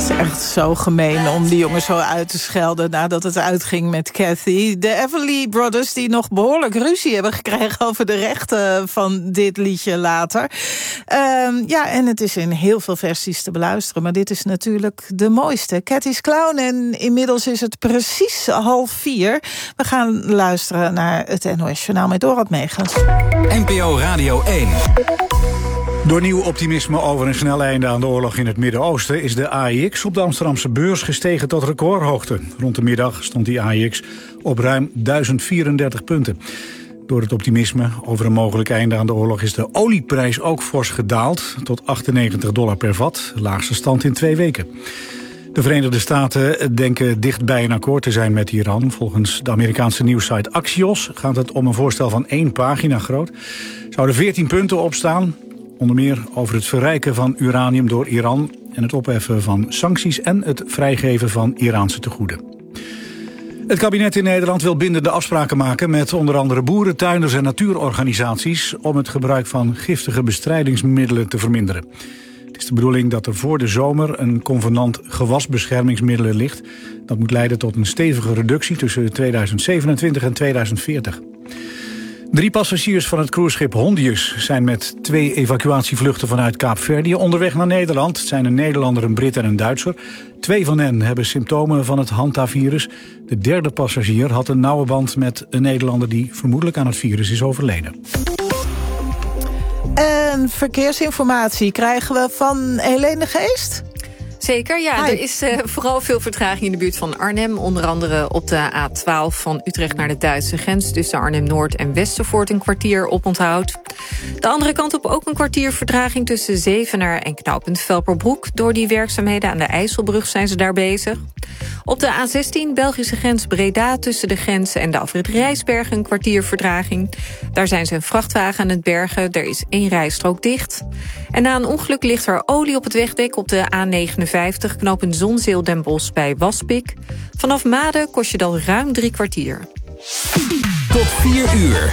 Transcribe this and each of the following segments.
is echt zo gemeen om die jongen zo uit te schelden nadat het uitging met Cathy. De Everly Brothers die nog behoorlijk ruzie hebben gekregen over de rechten van dit liedje later. En het is in heel veel versies te beluisteren, maar dit is natuurlijk de mooiste. Cathy's Clown en inmiddels is het precies 3:30. We gaan luisteren naar het NOS Journaal met Dorot Megens. NPO Radio 1. Door nieuw optimisme over een snel einde aan de oorlog in het Midden-Oosten is de AEX op de Amsterdamse beurs gestegen tot recordhoogte. Rond de middag stond die AEX op ruim 1034 punten. Door het optimisme over een mogelijk einde aan de oorlog is de olieprijs ook fors gedaald tot $98 per vat, laagste stand in 2 weken. De Verenigde Staten denken dichtbij een akkoord te zijn met Iran. Volgens de Amerikaanse nieuwssite Axios gaat het om een voorstel van 1 pagina groot. Zouden 14 punten opstaan. Onder meer over het verrijken van uranium door Iran en het opheffen van sancties en het vrijgeven van Iraanse tegoeden. Het kabinet in Nederland wil bindende afspraken maken met onder andere boeren, tuinders en natuurorganisaties om het gebruik van giftige bestrijdingsmiddelen te verminderen. Het is de bedoeling dat er voor de zomer een convenant gewasbeschermingsmiddelen ligt. Dat moet leiden tot een stevige reductie tussen 2027 en 2040. 3 passagiers van het cruiseschip Hondius zijn met 2 evacuatievluchten vanuit Kaapverdië onderweg naar Nederland. Het zijn een Nederlander, een Brit en een Duitser. 2 van hen hebben symptomen van het hantavirus. De 3e passagier had een nauwe band met een Nederlander die vermoedelijk aan het virus is overleden. En verkeersinformatie krijgen we van Helene de Geest? Zeker, ja. Hi. Er is vooral veel vertraging in de buurt van Arnhem. Onder andere op de A12 van Utrecht naar de Duitse grens. Tussen Arnhem-Noord en Westervoort een kwartier oponthoud. De andere kant op ook een kwartier vertraging tussen Zevenaar en knooppunt Velperbroek. Door die werkzaamheden aan de IJsselbrug zijn ze daar bezig. Op de A16 Belgische grens Breda tussen de grens en de afrit Rijsbergen een kwartier vertraging. Daar zijn ze een vrachtwagen aan het bergen. Er is 1 rijstrook dicht. En na een ongeluk ligt er olie op het wegdek op de A59 knooppunt Zonzeel Den Bosch bij Waspik. Vanaf Maden kost je dan ruim 3 kwartier. Tot 4 uur.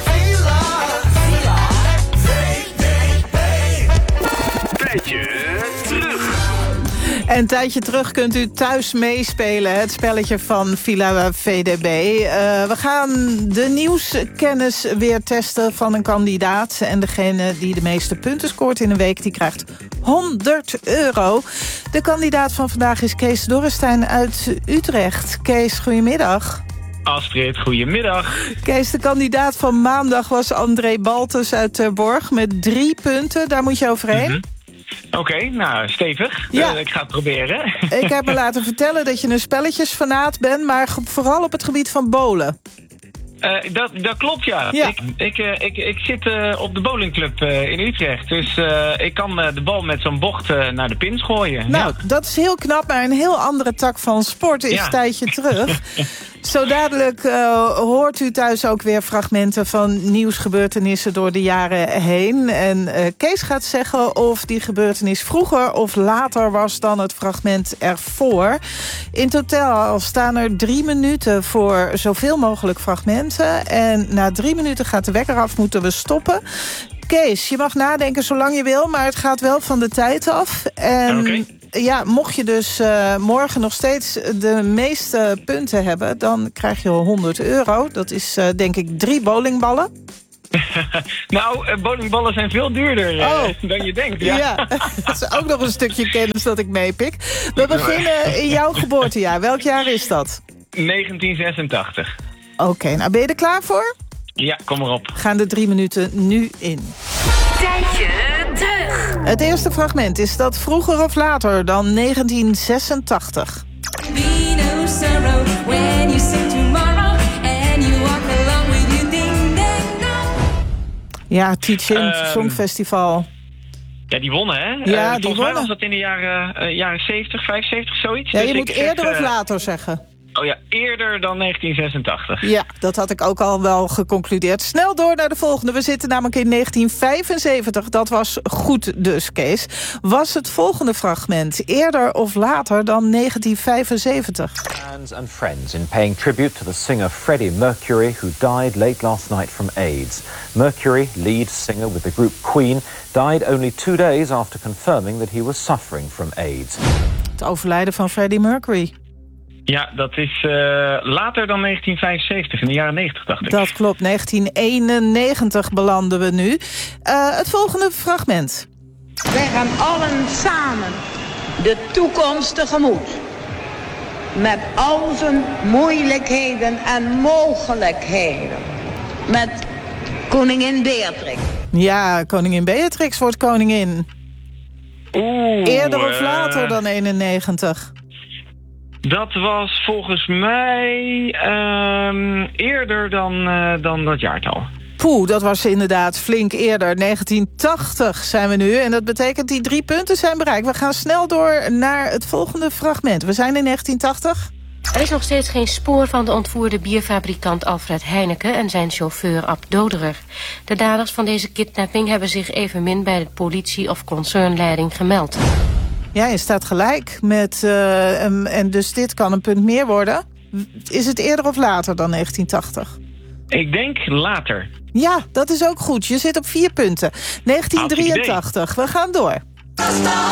En een tijdje terug kunt u thuis meespelen, het spelletje van Villa VDB. We gaan de nieuwskennis weer testen van een kandidaat. En degene die de meeste punten scoort in een week, die krijgt €100. De kandidaat van vandaag is Kees Dorrestein uit Utrecht. Kees, goedemiddag. Astrid, goedemiddag. Kees, de kandidaat van maandag was André Baltus uit Terborg met 3 punten. Daar moet je overheen. Mm-hmm. Oké, nou, stevig. Ja. Ik ga het proberen. Ik heb me laten vertellen dat je een spelletjesfanaat bent, maar vooral op het gebied van bowlen. Dat klopt, ja. Ja. Ik zit op de bowlingclub in Utrecht. Dus ik kan de bal met zo'n bocht naar de pins gooien. Nou, dat is heel knap, maar een heel andere tak van sport is een tijdje terug. Zo dadelijk hoort u thuis ook weer fragmenten van nieuwsgebeurtenissen door de jaren heen. En Kees gaat zeggen of die gebeurtenis vroeger of later was dan het fragment ervoor. In totaal staan er 3 minuten voor zoveel mogelijk fragmenten. En na 3 minuten gaat de wekker af, moeten we stoppen. Kees, je mag nadenken zolang je wil, maar het gaat wel van de tijd af. En ja, mocht je dus morgen nog steeds de meeste punten hebben, dan krijg je €100. Dat is denk ik 3 bowlingballen. Nou, bowlingballen zijn veel duurder dan je denkt. Ja. Dat is ook nog een stukje kennis dat ik meepik. We beginnen in jouw geboortejaar. Welk jaar is dat? 1986. Oké, nou ben je er klaar voor? Ja, kom maar op. Gaan de 3 minuten nu in. Tijdje terug. Het eerste fragment, is dat vroeger of later dan 1986? Ja, Teach-In Songfestival. Ja, die wonnen, hè? Ja, die volgens mij wonnen. was dat in de jaren 70, 75, zoiets. Ja, dus je moet ik eerder zeg, of later zeggen. Oh ja, eerder dan 1986. Ja, dat had ik ook al wel geconcludeerd. Snel door naar de volgende. We zitten namelijk in 1975. Dat was goed dus, Kees. Was het volgende fragment eerder of later dan 1975? Fans and friends in paying tribute to the singer Freddie Mercury, who died late last night from AIDS. Mercury, lead singer with the group Queen, died only 2 days after confirming that he was suffering from AIDS. Het overlijden van Freddie Mercury. Ja, dat is later dan 1975, in de jaren 90, dacht ik. Dat klopt, 1991 belanden we nu. Het volgende fragment. Wij gaan allen samen de toekomst tegemoet. Met al zijn moeilijkheden en mogelijkheden. Met koningin Beatrix. Ja, koningin Beatrix wordt koningin. Eerder of later dan 91? Dat was volgens mij eerder dan dat jaartal. Poeh, dat was inderdaad flink eerder. 1980 zijn we nu. En dat betekent die 3 punten zijn bereikt. We gaan snel door naar het volgende fragment. We zijn in 1980. Er is nog steeds geen spoor van de ontvoerde bierfabrikant Alfred Heineken en zijn chauffeur Ab Doderer. De daders van deze kidnapping hebben zich evenmin bij de politie of concernleiding gemeld. Ja, je staat gelijk met... en dus dit kan een punt meer worden. Is het eerder of later dan 1980? Ik denk later. Ja, dat is ook goed. Je zit op 4 punten. 1983. We gaan door.